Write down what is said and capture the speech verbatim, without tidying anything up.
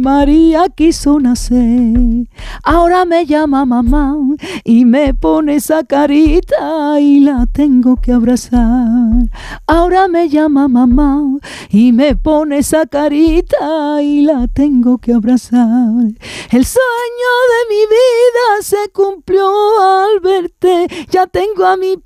María quiso nacer. Ahora me llama mamá y me pone esa carita y la tengo que abrazar. Ahora me llama mamá y me pone esa carita y la tengo que abrazar. El sueño de mi vida se cumplió al verte. Ya tengo a mi